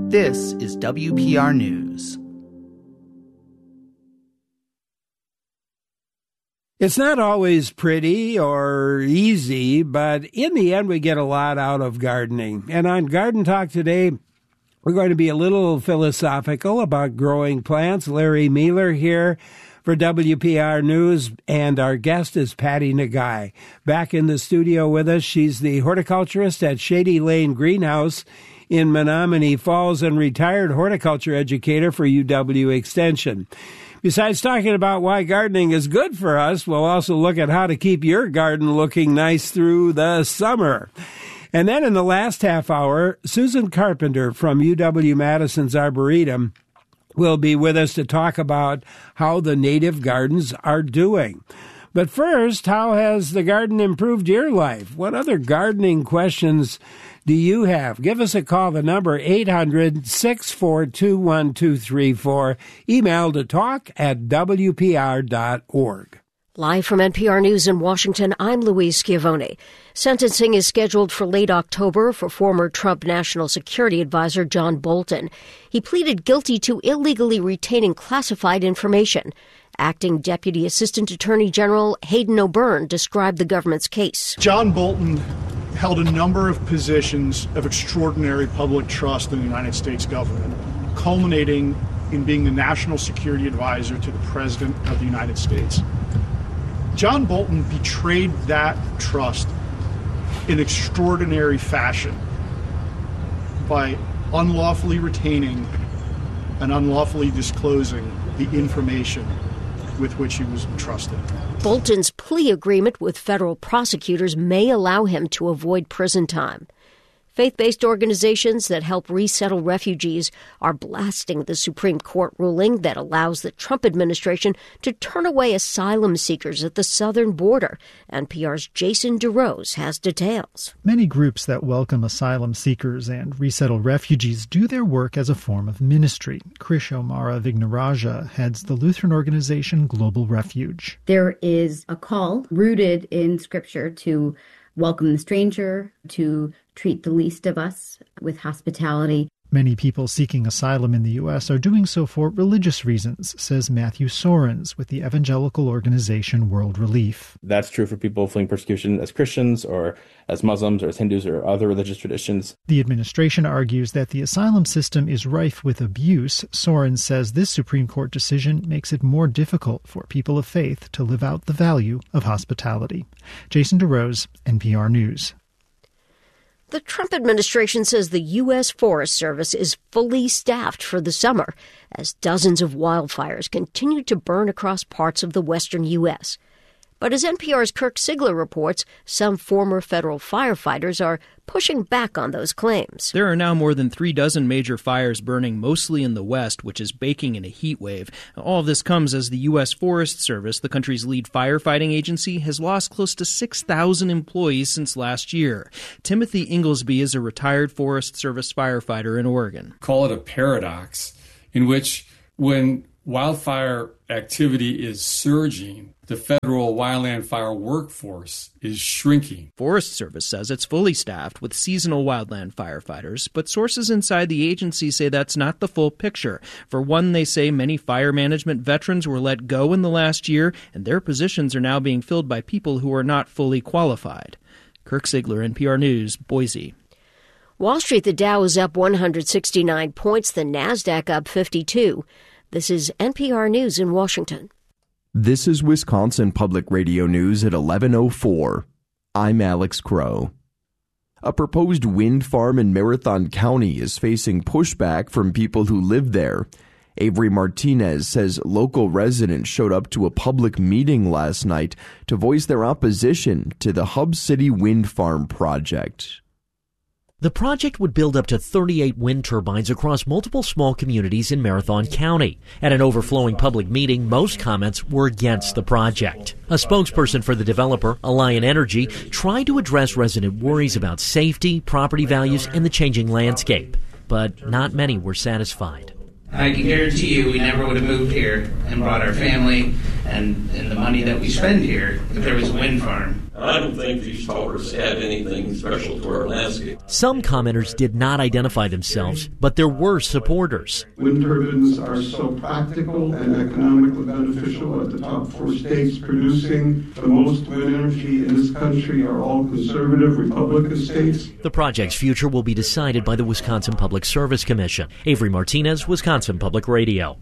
This is WPR News. It's not always pretty or easy, but in the end, we get a lot out of gardening. And on Garden Talk today, we're going to be a little philosophical about growing plants. Larry Mealer here for WPR News, and our guest is Patty Nagai. Back in the studio with us, she's the horticulturist at Shady Lane Greenhouse in Menominee Falls and retired horticulture educator for UW Extension. Besides talking about why gardening is good for us, we'll also look at how to keep your garden looking nice through the summer. And then in the last half hour, Susan Carpenter from UW-Madison's Arboretum will be with us to talk about how the native gardens are doing. But first, how has the garden improved your life? What other gardening questions do you have? Give us a call. The number 800-642-1234. Email to talk@wpr.org. Live from NPR News in Washington, I'm Louise Schiavone. Sentencing is scheduled for late October for former Trump National Security Advisor John Bolton. He pleaded guilty to illegally retaining classified information. Acting Deputy Assistant Attorney General Hayden O'Byrne described the government's case. John Bolton held a number of positions of extraordinary public trust in the United States government, culminating in being the National Security Advisor to the President of the United States. John Bolton betrayed that trust in extraordinary fashion by unlawfully retaining and unlawfully disclosing the information with which he was entrusted. Bolton's plea agreement with federal prosecutors may allow him to avoid prison time. Faith-based organizations that help resettle refugees are blasting the Supreme Court ruling that allows the Trump administration to turn away asylum seekers at the southern border. NPR's Jason DeRose has details. Many groups that welcome asylum seekers and resettle refugees do their work as a form of ministry. Krish O'Mara Vignaraja heads the Lutheran organization Global Refuge. There is a call rooted in Scripture to welcome the stranger, to treat the least of us with hospitality. Many people seeking asylum in the U.S. are doing so for religious reasons, says Matthew Sorens with the evangelical organization World Relief. That's true for people fleeing persecution as Christians or as Muslims or as Hindus or other religious traditions. The administration argues that the asylum system is rife with abuse. Sorens says this Supreme Court decision makes it more difficult for people of faith to live out the value of hospitality. Jason DeRose, NPR News. The Trump administration says the U.S. Forest Service is fully staffed for the summer as dozens of wildfires continue to burn across parts of the western U.S. But as NPR's Kirk Sigler reports, some former federal firefighters are pushing back on those claims. There are now more than 36 major fires burning mostly in the West, which is baking in a heat wave. All of this comes as the U.S. Forest Service, the country's lead firefighting agency, has lost close to 6,000 employees since last year. Timothy Inglesby is a retired Forest Service firefighter in Oregon. Call it a paradox in which when wildfire activity is surging, the federal wildland fire workforce is shrinking. Forest Service says it's fully staffed with seasonal wildland firefighters, but sources inside the agency say that's not the full picture. For one, they say many fire management veterans were let go in the last year, and their positions are now being filled by people who are not fully qualified. Kirk Sigler, NPR News, Boise. Wall Street, the Dow is up 169 points, the NASDAQ up 52. This is NPR News in Washington. This is Wisconsin Public Radio News at 11:04. I'm Alex Crow. A proposed wind farm in Marathon County is facing pushback from people who live there. Avery Martinez says local residents showed up to a public meeting last night to voice their opposition to the Hub City Wind Farm project. The project would build up to 38 wind turbines across multiple small communities in Marathon County. At an overflowing public meeting, most comments were against the project. A spokesperson for the developer, Alliant Energy, tried to address resident worries about safety, property values, and the changing landscape. But not many were satisfied. I can guarantee you we never would have moved here and brought our family and the money that we spend here if there was a wind farm. I don't think these culverts add anything special to our landscape. Some commenters did not identify themselves, but there were supporters. Wind turbines are so practical and economically beneficial at the top 4 states producing the most wind energy in this country are all conservative Republican states. The project's future will be decided by the Wisconsin Public Service Commission. Avery Martinez, Wisconsin Public Radio.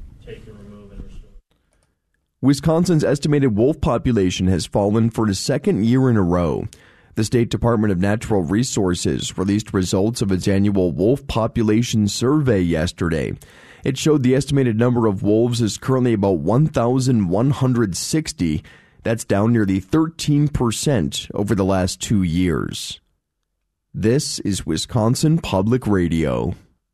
Wisconsin's estimated wolf population has fallen for the second year in a row. The State Department of Natural Resources released results of its annual wolf population survey yesterday. It showed the estimated number of wolves is currently about 1,160. That's down nearly 13% over the last 2 years. This is Wisconsin Public Radio.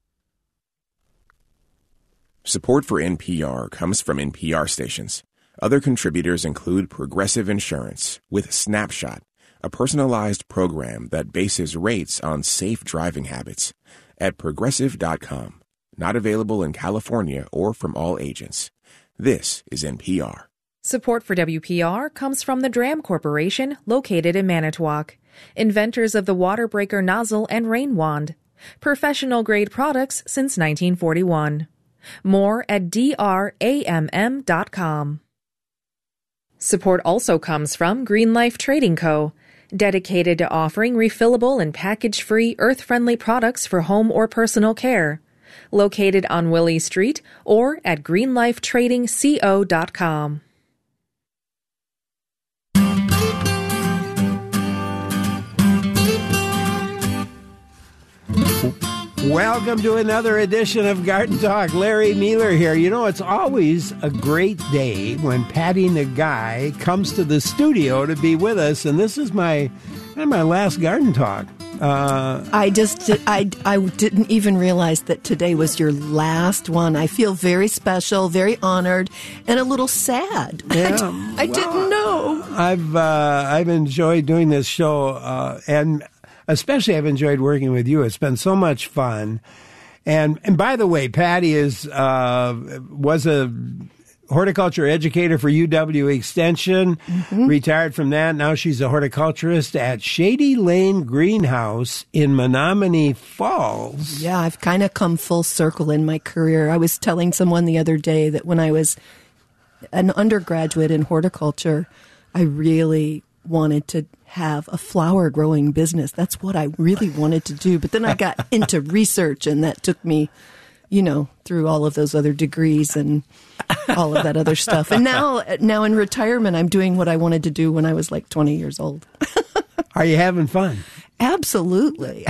Support for NPR comes from NPR stations. Other contributors include Progressive Insurance with Snapshot, a personalized program that bases rates on safe driving habits, at Progressive.com. Not available in California or from all agents. This is NPR. Support for WPR comes from the Dram Corporation, located in Manitowoc, inventors of the water breaker nozzle and rain wand. Professional-grade products since 1941. More at dramm.com. Support also comes from Green Life Trading Co., dedicated to offering refillable and package-free, earth-friendly products for home or personal care. Located on Willie Street or at greenlifetradingco.com. Welcome to another edition of Garden Talk. Larry Mueller here. You know, it's always a great day when Patty Nagai comes to the studio to be with us, and this is my last Garden Talk. I didn't even realize that today was your last one. I feel very special, very honored, and a little sad. Yeah, I didn't know. I've enjoyed doing this show, and especially I've enjoyed working with you. It's been so much fun. And by the way, Patty was a horticulture educator for UW Extension, retired from that. Now she's a horticulturist at Shady Lane Greenhouse in Menominee Falls. Yeah, I've kind of come full circle in my career. I was telling someone the other day that when I was an undergraduate in horticulture, I really wanted to have a flower growing business. That's what I really wanted to do. But then I got into research, and that took me, through all of those other degrees and all of that other stuff. And now in retirement, I'm doing what I wanted to do when I was like 20 years old. Are you having fun? Absolutely.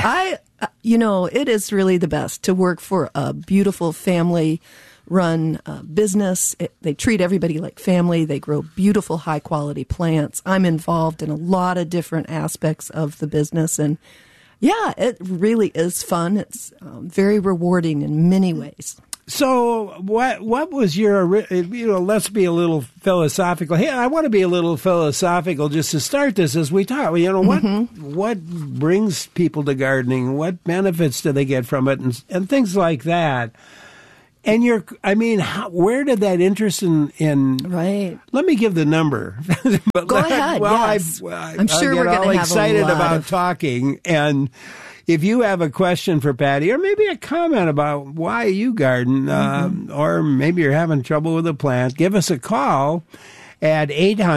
It is really the best to work for a beautiful family run business. They treat everybody like family. They grow beautiful, high quality plants. I'm involved in a lot of different aspects of the business, and yeah, it really is fun. It's very rewarding in many ways. So what was your, let's be a little philosophical. Hey, I want to be a little philosophical just to start this as we talk. What brings people to gardening? What benefits do they get from it? And things like that. And where did that interest in right? Let me give the number. But Go ahead. Yes. I'm sure we're going to have excited about talking. And if you have a question for Patty, or maybe a comment about why you garden, or maybe you're having trouble with a plant, give us a call at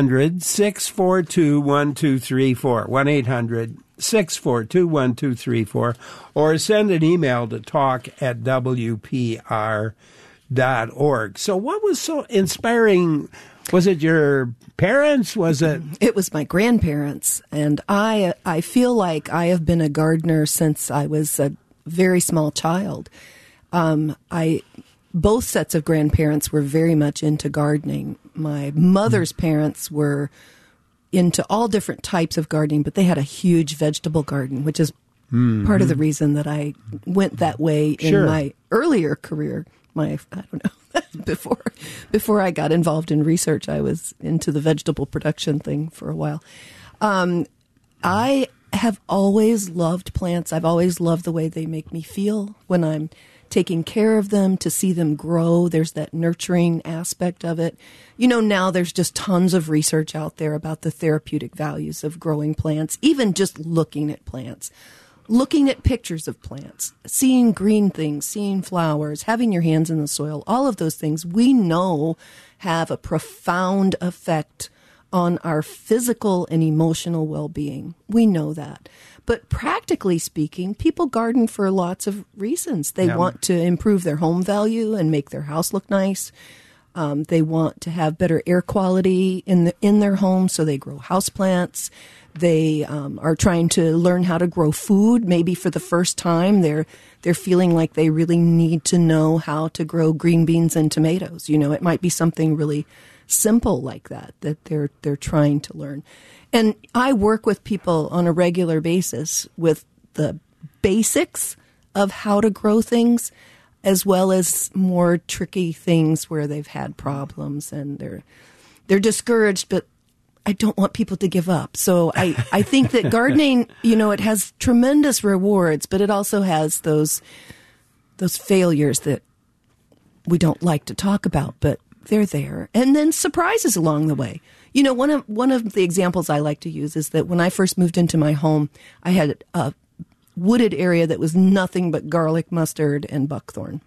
800-642-1234. 1-800-642-1234, or send an email to talk@wpr.org. So what was so inspiring? Was it your parents? Was it? It was my grandparents. And I feel like I have been a gardener since I was a very small child. Both sets of grandparents were very much into gardening. My mother's parents were into all different types of gardening, but they had a huge vegetable garden, which is part of the reason that I went that way in my earlier career. Before I got involved in research, I was into the vegetable production thing for a while. I have always loved plants. I've always loved the way they make me feel when I'm taking care of them, to see them grow. There's that nurturing aspect of it. You know, now there's just tons of research out there about the therapeutic values of growing plants, even just looking at plants, looking at pictures of plants, seeing green things, seeing flowers, having your hands in the soil. All of those things we know have a profound effect on our physical and emotional well-being. We know that. But practically speaking, people garden for lots of reasons. They want to improve their home value and make their house look nice. They want to have better air quality in their home, so they grow houseplants. They are trying to learn how to grow food. Maybe for the first time, they're feeling like they really need to know how to grow green beans and tomatoes. You know, it might be something really simple like that they're trying to learn. And I work with people on a regular basis with the basics of how to grow things, as well as more tricky things where they've had problems and they're discouraged, but I don't want people to give up. So I think that gardening, you know, it has tremendous rewards, but it also has those failures that we don't like to talk about, but they're there. And then surprises along the way. You know, one of the examples I like to use is that when I first moved into my home, I had a wooded area that was nothing but garlic mustard and buckthorn.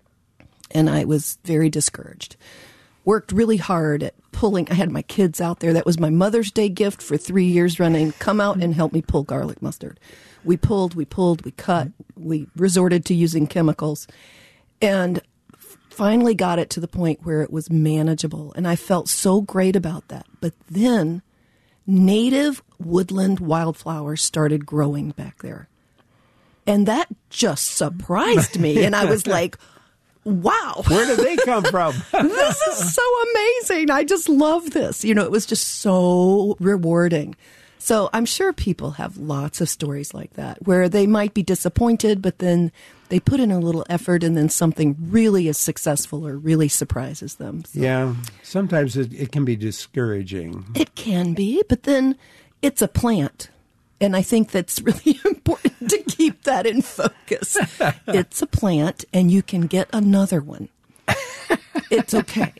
And I was very discouraged. Worked really hard at pulling. I had my kids out there. That was my Mother's Day gift for 3 years running. Come out and help me pull garlic mustard. We pulled, we cut. We resorted to using chemicals. And finally got it to the point where it was manageable. And I felt so great about that. But then native woodland wildflowers started growing back there. And that just surprised me. And I was like, wow. Where did they come from? This is so amazing. I just love this. You know, it was just so rewarding. So I'm sure people have lots of stories like that where they might be disappointed, but then they put in a little effort and then something really is successful or really surprises them. So. Yeah, sometimes it can be discouraging. It can be, but then it's a plant. And I think that's really important to keep that in focus. It's a plant, and you can get another one. It's okay.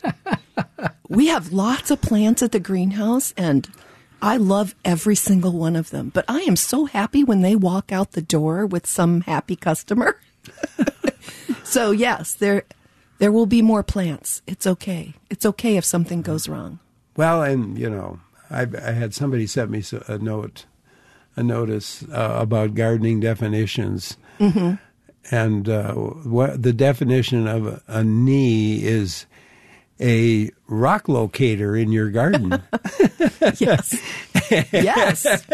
We have lots of plants at the greenhouse, and I love every single one of them. But I am so happy when they walk out the door with some happy customer. So, yes, there will be more plants. It's okay. It's okay if something goes wrong. Well, and, you know, I had somebody sent me a notice about gardening definitions. Mm-hmm. And what the definition of a knee is a rock locator in your garden. Yes. Yes.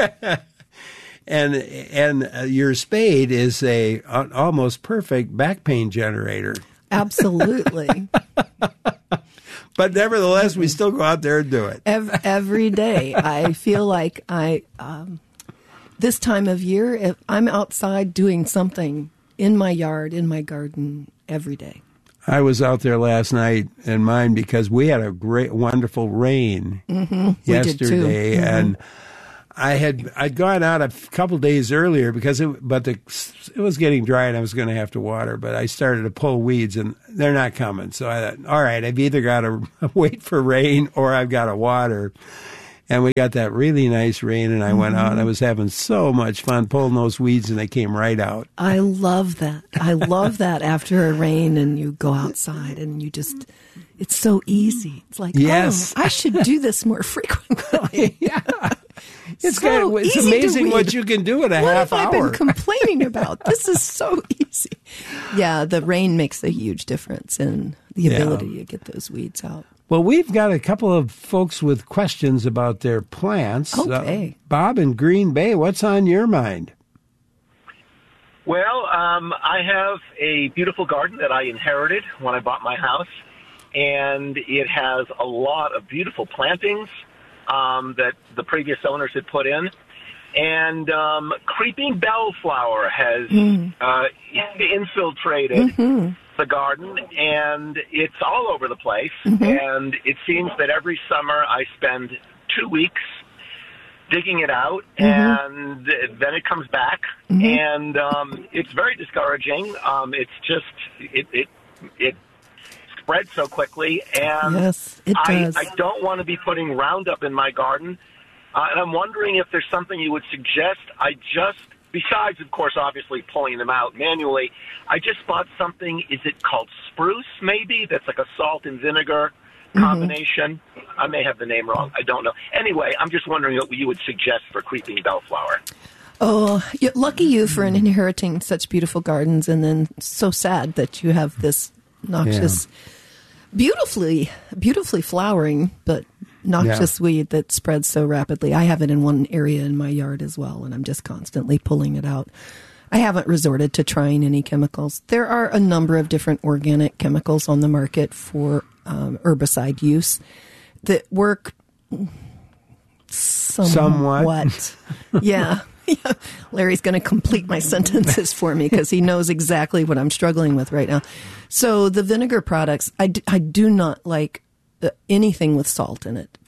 And your spade is a almost perfect back pain generator. Absolutely. But nevertheless, we still go out there and do it. Every day. I feel like this time of year, I'm outside doing something in my yard, in my garden, every day. I was out there last night in mine because we had a wonderful rain yesterday, and I'd gone out a couple days earlier because it was getting dry and I was going to have to water. But I started to pull weeds and they're not coming. So I thought, all right, I've either got to wait for rain or I've got to water. And we got that really nice rain, and I went out, and I was having so much fun pulling those weeds, and they came right out. I love that. I love that after a rain, and you go outside, and you just, it's so easy. It's like, yes. I should do this more frequently. Yeah. It's amazing what you can do in a half hour. What have I been complaining about? This is so easy. Yeah, the rain makes a huge difference in the ability to get those weeds out. Well, we've got a couple of folks with questions about their plants. Okay. Bob in Green Bay, what's on your mind? Well, I have a beautiful garden that I inherited when I bought my house, and it has a lot of beautiful plantings that the previous owners had put in. And creeping bellflower has infiltrated the garden, and it's all over the place. And it seems that every summer I spend 2 weeks digging it out, and then it comes back, and it's very discouraging. It's just it spreads so quickly, and yes, it does. I don't want to be putting Roundup in my garden, and I'm wondering if there's something you would suggest. Besides, of course, obviously pulling them out manually, I just bought something. Is it called Spruce? Maybe that's like a salt and vinegar combination. I may have the name wrong. I don't know. Anyway, I'm just wondering what you would suggest for creeping bellflower. Oh, lucky you for inheriting such beautiful gardens, and then so sad that you have this noxious, beautifully flowering, but noxious weed that spreads so rapidly. I have it in one area in my yard as well, and I'm just constantly pulling it out. I haven't resorted to trying any chemicals. There are a number of different organic chemicals on the market for herbicide use that work somewhat. Yeah. Larry's going to complete my sentences for me because he knows exactly what I'm struggling with right now. So the vinegar products, I do not like anything with salt in it.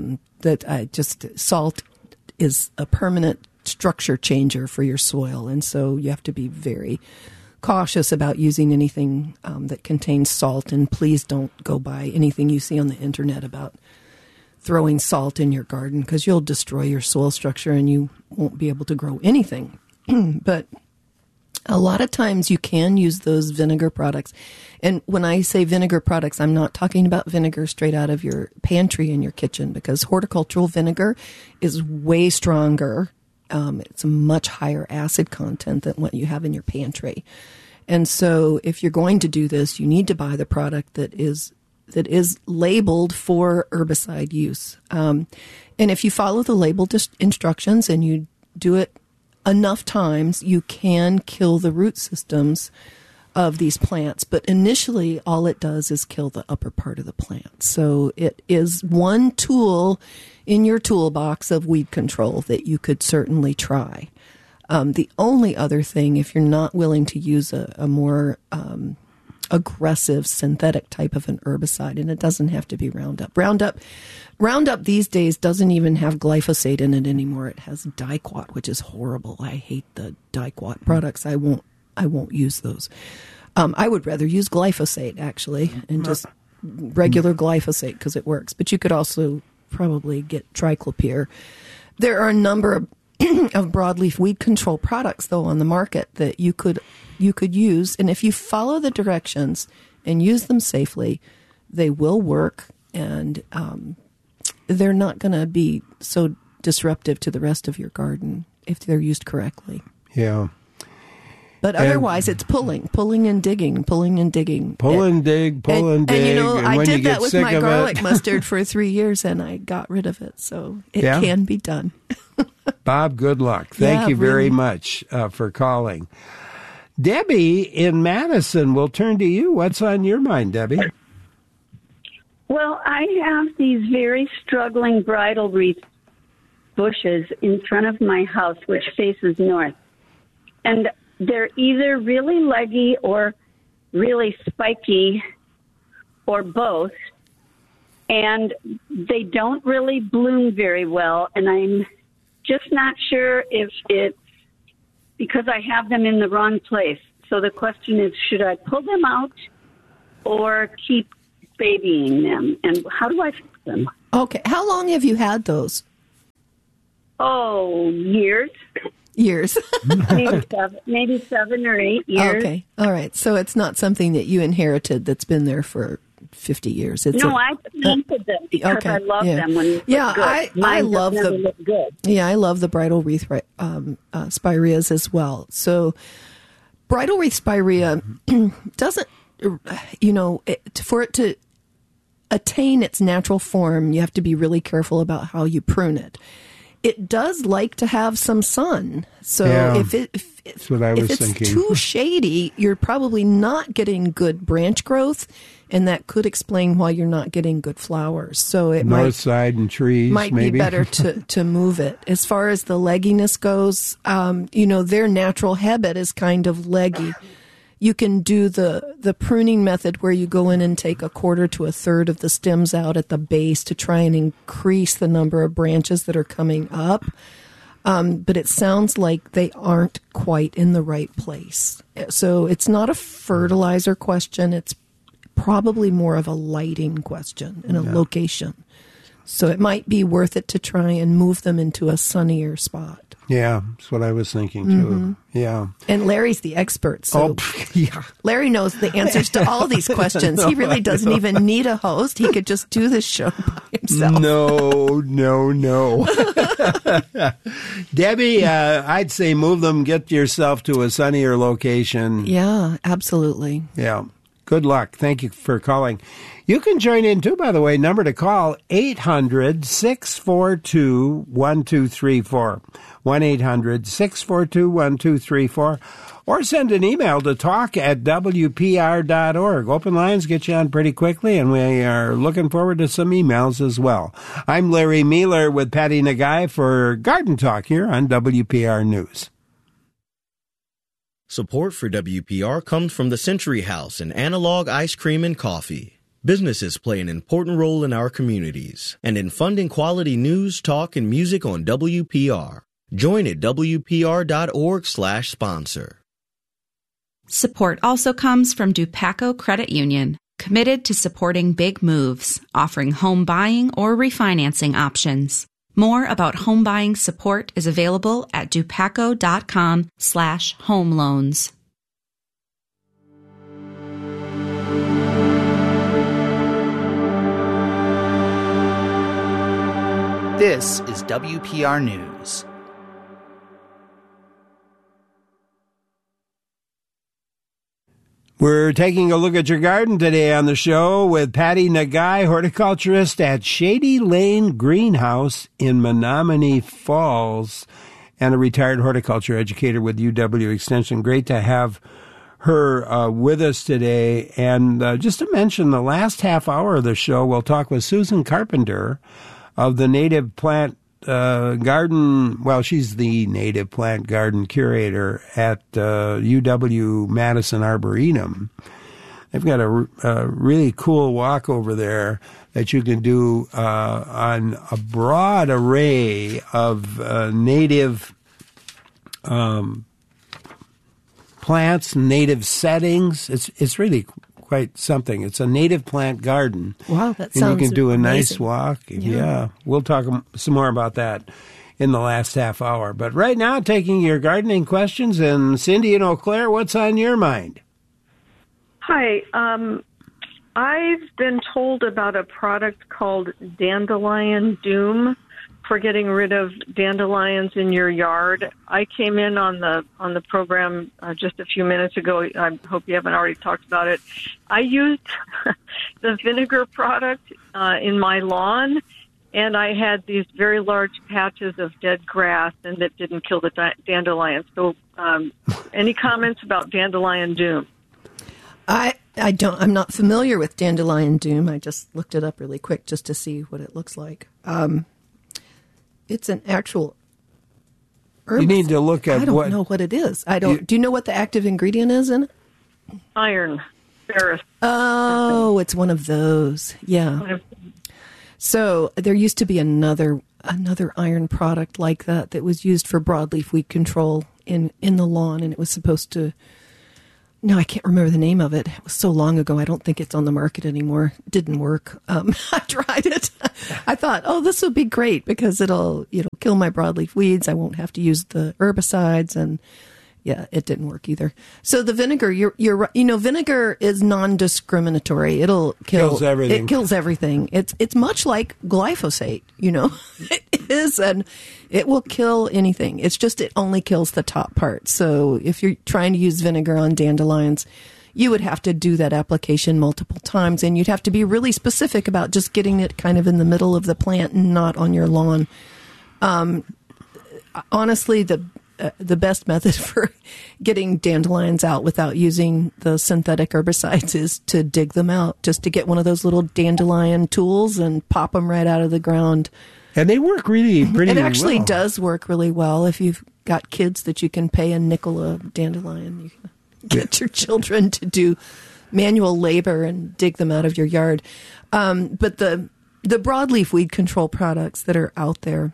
Salt is a permanent structure changer for your soil, and so you have to be very cautious about using anything that contains salt, and please don't go by anything you see on the internet about throwing salt in your garden because you'll destroy your soil structure and you won't be able to grow anything. But a lot of times you can use those vinegar products. And when I say vinegar products, I'm not talking about vinegar straight out of your pantry in your kitchen, because horticultural vinegar is way stronger. It's a much higher acid content than what you have in your pantry. And so if you're going to do this, you need to buy the product that is labeled for herbicide use. And if you follow the label instructions and you do it enough times, you can kill the root systems of these plants. But initially, all it does is kill the upper part of the plant. So it is one tool in your toolbox of weed control that you could certainly try. The only other thing, if you're not willing to use a more aggressive synthetic type of an herbicide, and it doesn't have to be Roundup. Roundup these days doesn't even have glyphosate in it anymore. It has Diquat, which is horrible. I hate the Diquat products. I won't use those. I would rather use glyphosate, actually, and just regular glyphosate because it works. But you could also probably get triclopyr. There are a number of broadleaf weed control products, though, on the market that you could use, and if you follow the directions and use them safely, they will work, and they're not going to be so disruptive to the rest of your garden if they're used correctly. Yeah. But otherwise, it's pulling and digging. Pull and dig. And I did that with my garlic mustard for 3 years, and I got rid of it. So it can be done. Bob, good luck. Thank you very much for calling. Debbie in Madison, we'll turn to you. What's on your mind, Debbie? Well, I have these very struggling bridal wreath bushes in front of my house, which faces north. And they're either really leggy or really spiky or both. And they don't really bloom very well. And I'm just not sure if it's because I have them in the wrong place. So the question is, should I pull them out or keep babying them? And how do I fix them? Okay. How long have you had those? Oh, years. maybe 7 or 8 years. Okay. All right. So it's not something that you inherited that's been there for 50 years. I planted them because I love them. When I love them. Look good. Yeah, I love the bridal wreath spireas as well. So bridal wreath spirea doesn't, for it to attain its natural form, you have to be really careful about how you prune it. It does like to have some sun. So if it's too shady, you're probably not getting good branch growth, and that could explain why you're not getting good flowers. So it north side and trees might be better to move it. As far as the legginess goes, their natural habit is kind of leggy. You can do the pruning method where you go in and take 1/4 to 1/3 of the stems out at the base to try and increase the number of branches that are coming up. But it sounds like they aren't quite in the right place. So it's not a fertilizer question. It's probably more of a lighting question and a location. So it might be worth it to try and move them into a sunnier spot. Yeah, that's what I was thinking too. Mm-hmm. Yeah. And Larry's the expert. So yeah. Larry knows the answers to all these questions. He really doesn't even need a host. He could just do this show by himself. No. Debbie, I'd say move them, get yourself to a sunnier location. Yeah, absolutely. Yeah. Good luck. Thank you for calling. You can join in too, by the way. Number to call, 800-642-1234. 1-800-642-1234. Or send an email to talk@wpr.org. Open lines get you on pretty quickly, and we are looking forward to some emails as well. I'm Larry Mealer with Patty Nagai for Garden Talk here on WPR News. Support for WPR comes from the Century House and Analog Ice Cream and Coffee. Businesses play an important role in our communities and in funding quality news, talk, and music on WPR. Join at WPR.org/sponsor. Support also comes from Dupaco Credit Union, committed to supporting big moves, offering home buying or refinancing options. More about home buying support is available at dupaco.com/home loans. This is WPR News. We're taking a look at your garden today on the show with Patty Nagai, horticulturist at Shady Lane Greenhouse in Menominee Falls, and a retired horticulture educator with UW Extension. Great to have her with us today. And just to mention, the last half hour of the show, we'll talk with Susan Carpenter of the Native Plant Garden. Well, she's the Native Plant Garden curator at UW-Madison Arboretum. They've got a really cool walk over there that you can do on a broad array of native plants, native settings. It's really quite something. It's a native plant garden. Wow, that sounds amazing. And you can do a nice amazing. walk. Yeah. We'll talk some more about that in the last half hour. But right now, taking your gardening questions. And Cindy in Eau Claire, what's on your mind? Hi. I've been told about a product called Dandelion Doom for getting rid of dandelions in your yard. I came in on the program just a few minutes ago. I hope you haven't already talked about it. I used the vinegar product in my lawn, and I had these very large patches of dead grass, and it didn't kill the dandelions. So any comments about Dandelion Doom? I'm not familiar with Dandelion Doom. I just looked it up really quick just to see what it looks like. It's an actual herb. You need to look at I don't know what it is. Do you know what the active ingredient is in it? Iron. Ferrous. Oh, it's one of those. Yeah. So there used to be another iron product like that was used for broadleaf weed control in the lawn, and it was supposed to. No, I can't remember the name of it. It was so long ago. I don't think it's on the market anymore. It didn't work. I tried it. I thought, this would be great because it'll kill my broadleaf weeds. I won't have to use the herbicides, and yeah, it didn't work either. So the vinegar, you're right. Vinegar is non-discriminatory. It'll kills everything. It kills everything. It's much like glyphosate. It is, and it will kill anything. It's just it only kills the top part. So if you're trying to use vinegar on dandelions, you would have to do that application multiple times, and you'd have to be really specific about just getting it kind of in the middle of the plant and not on your lawn. Honestly, the best method for getting dandelions out without using the synthetic herbicides is to dig them out, just to get one of those little dandelion tools and pop them right out of the ground. And they work pretty well. It actually does work really well if you've got kids that you can pay a nickel a dandelion. get your children to do manual labor and dig them out of your yard. But the broadleaf weed control products that are out there,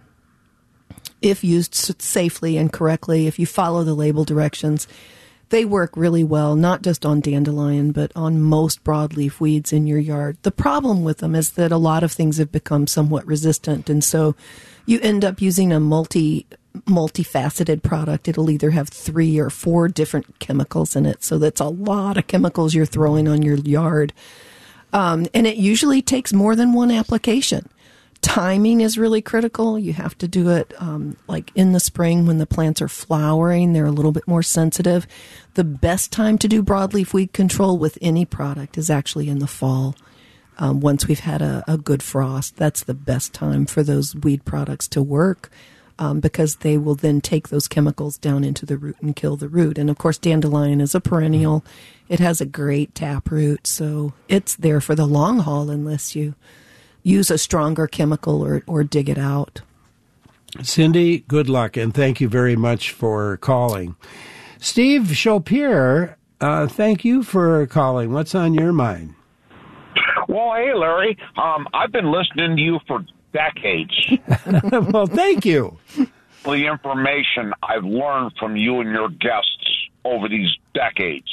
if used safely and correctly, if you follow the label directions, they work really well, not just on dandelion, but on most broadleaf weeds in your yard. The problem with them is that a lot of things have become somewhat resistant, and so you end up using a multifaceted product. It'll either have 3 or 4 different chemicals in it, so that's a lot of chemicals you're throwing on your yard. And it usually takes more than one application. Timing is really critical. You have to do it like in the spring when the plants are flowering. They're a little bit more sensitive. The best time to do broadleaf weed control with any product is actually in the fall. Once we've had a good frost, that's the best time for those weed products to work because they will then take those chemicals down into the root and kill the root. And, of course, dandelion is a perennial. It has a great taproot, so it's there for the long haul unless you use a stronger chemical or dig it out. Cindy, good luck, and thank you very much for calling. Steve Chopierre, thank you for calling. What's on your mind? Well, hey, Larry. I've been listening to you for decades. Well, thank you. The information I've learned from you and your guests over these decades.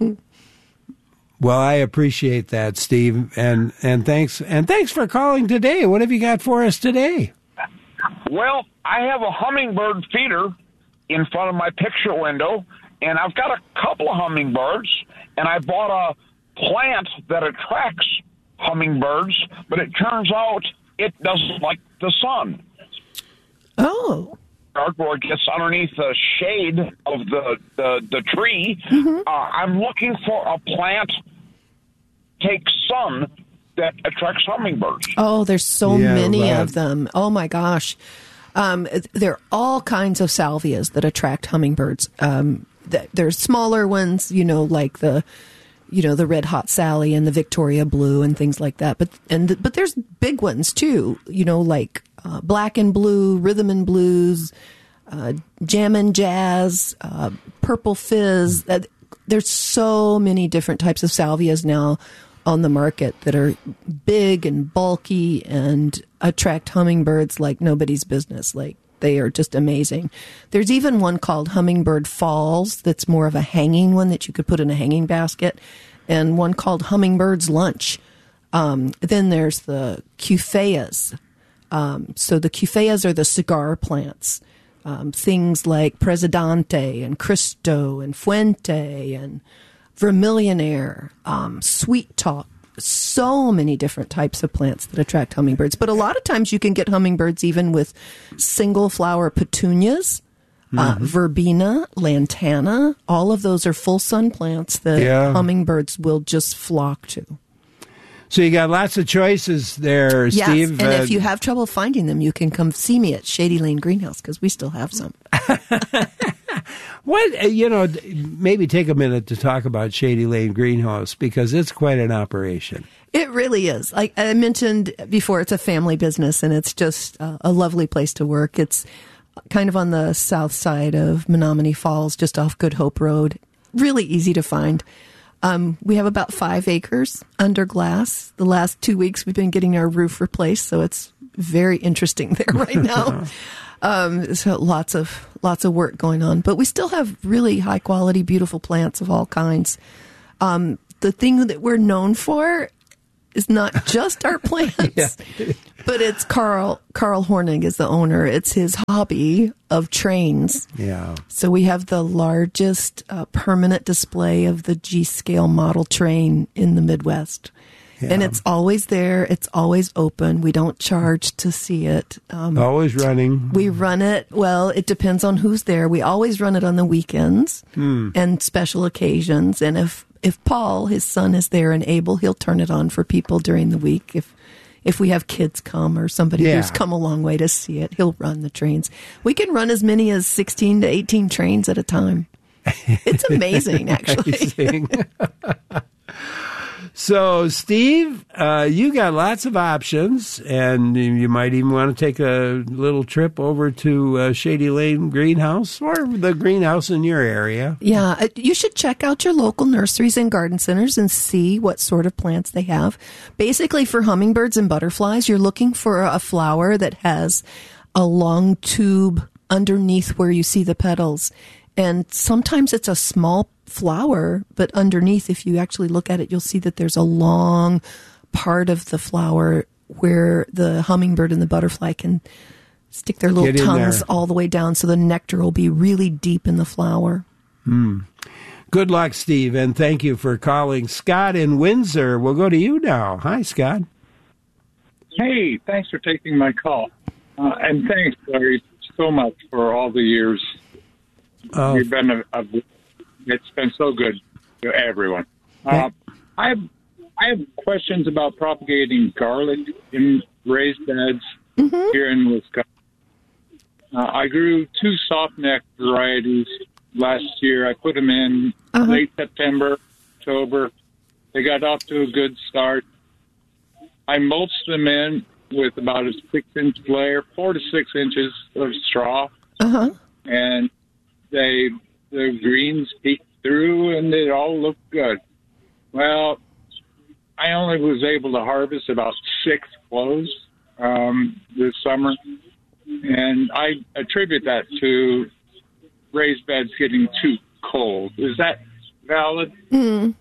Well, I appreciate that, Steve, and thanks for calling today. What have you got for us today? Well, I have a hummingbird feeder in front of my picture window, and I've got a couple of hummingbirds, and I bought a plant that attracts hummingbirds, but it turns out it doesn't like the sun. Oh. Where it gets underneath the shade of the tree. I'm looking for a plant takes sun that attracts hummingbirds. Oh, there's so many of them. Oh, my gosh. There are all kinds of salvias that attract hummingbirds. There's smaller ones, like the Red Hot Sally and the Victoria Blue and things like that. But there's big ones, too, like Black and Blue, Rhythm and Blues, Jam and Jazz, Purple Fizz. There's so many different types of salvias now on the market that are big and bulky and attract hummingbirds like nobody's business. Like, they are just amazing. There's even one called Hummingbird Falls that's more of a hanging one that you could put in a hanging basket, and one called Hummingbird's Lunch. Then there's the Cupheas. So the Cupheas are the cigar plants. Things like Presidente and Cristo and Fuente and Vermillionaire, Sweet Talk. So many different types of plants that attract hummingbirds. But a lot of times you can get hummingbirds even with single flower petunias, verbena, lantana. All of those are full sun plants that hummingbirds will just flock to. So you got lots of choices there, Steve. Yes, and if you have trouble finding them, you can come see me at Shady Lane Greenhouse because we still have some. Maybe take a minute to talk about Shady Lane Greenhouse because it's quite an operation. It really is. Like I mentioned before, it's a family business and it's just a lovely place to work. It's kind of on the south side of Menominee Falls, just off Good Hope Road. Really easy to find. We have about 5 acres under glass. The last 2 weeks we've been getting our roof replaced, so it's very interesting there right now. So lots of work going on, but we still have really high quality, beautiful plants of all kinds. The thing that we're known for is not just our plants, but it's Carl Hornig is the owner. It's his hobby of trains. Yeah. So we have the largest permanent display of the G-scale model train in the Midwest. Yeah. And it's always there. It's always open. We don't charge to see it. Always running. We run it. Well, it depends on who's there. We always run it on the weekends and special occasions. And if Paul, his son, is there and able, he'll turn it on for people during the week. If we have kids come or somebody who's come a long way to see it, he'll run the trains. We can run as many as 16 to 18 trains at a time. It's amazing, actually. So, Steve, you got lots of options, and you might even want to take a little trip over to Shady Lane Greenhouse or the greenhouse in your area. Yeah, you should check out your local nurseries and garden centers and see what sort of plants they have. Basically, for hummingbirds and butterflies, you're looking for a flower that has a long tube underneath where you see the petals. And sometimes it's a small flower, but underneath, if you actually look at it, you'll see that there's a long part of the flower where the hummingbird and the butterfly can stick their little tongues all the way down, so the nectar will be really deep in the flower. Good luck, Steve, and thank you for calling. Scott in Windsor, we'll go to you now. Hi, Scott. Hey, thanks for taking my call. And thanks, Larry, so much for all the years. You've been it's been so good to everyone. I have questions about propagating garlic in raised beds here in Wisconsin. I grew 2 soft-neck varieties last year. I put them in late September, October. They got off to a good start. I mulched them in with about a 6-inch layer, 4 to 6 inches of straw. And the greens peeked through, and it all looked good. Well, I only was able to harvest about 6 cloves this summer, and I attribute that to raised beds getting too cold. Is that valid? And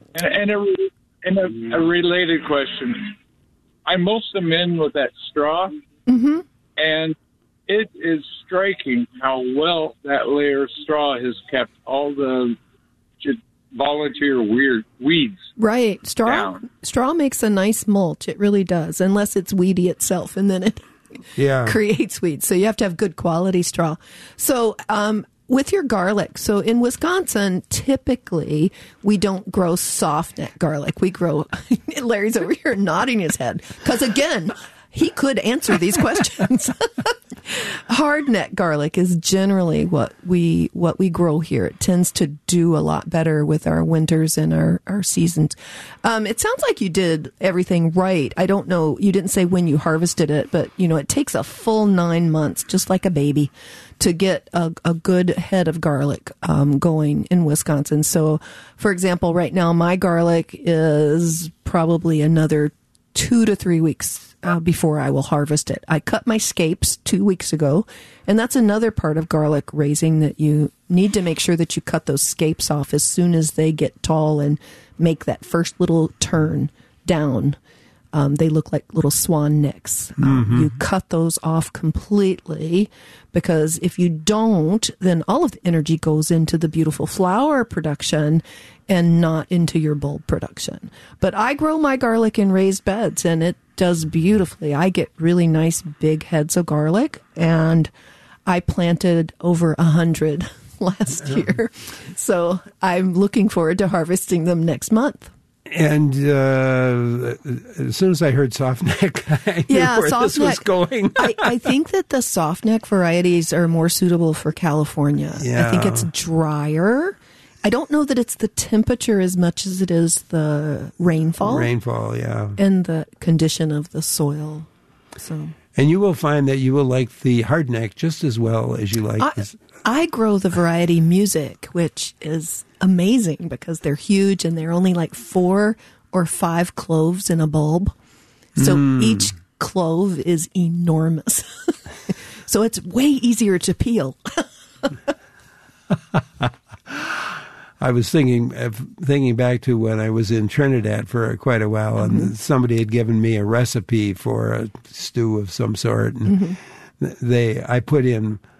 a related question. I mulched them in with that straw, and it is striking how well that layer of straw has kept all the volunteer weeds. Right. Straw makes a nice mulch. It really does, unless it's weedy itself, and then it creates weeds. So you have to have good quality straw. So with your garlic, so in Wisconsin, typically we don't grow soft neck garlic. We grow, Larry's over here nodding his head, because again, he could answer these questions. Hard neck garlic is generally what we grow here. It tends to do a lot better with our winters and our seasons. It sounds like you did everything right. I don't know, you didn't say when you harvested it, but it takes a full 9 months, just like a baby, to get a good head of garlic going in Wisconsin. So, for example, right now my garlic is probably another 2 to 3 weeks before I will harvest it. I cut my scapes 2 weeks ago, and that's another part of garlic raising, that you need to make sure that you cut those scapes off as soon as they get tall and make that first little turn down. They look like little swan necks. You cut those off completely, because if you don't, then all of the energy goes into the beautiful flower production and not into your bulb production. But I grow my garlic in raised beds, and it does beautifully. I get really nice big heads of garlic, and I planted over 100 last year. So I'm looking forward to harvesting them next month. And as soon as I heard softneck, I knew where this was going. I think that the softneck varieties are more suitable for California. Yeah. I think it's drier. I don't know that it's the temperature as much as it is the rainfall. Rainfall, yeah. And the condition of the soil. So. And you will find that you will like the hardneck just as well as you like this. I grow the variety Music, which is amazing because they're huge and they're only like 4 or 5 cloves in a bulb. So each clove is enormous. So it's way easier to peel. I was thinking back to when I was in Trinidad for quite a while, and somebody had given me a recipe for a stew of some sort, and I put in